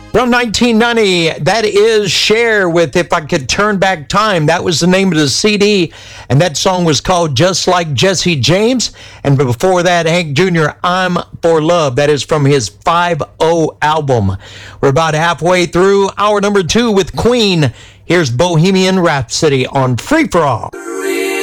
From 1990, that is Cher with If I Could Turn Back Time. That was the name of the CD, and that song was called Just Like Jesse James. And before that, Hank Jr., I'm for Love. That is from his 5-0 album. We're about halfway through hour number 2 with Queen. Here's Bohemian Rhapsody on Free For All.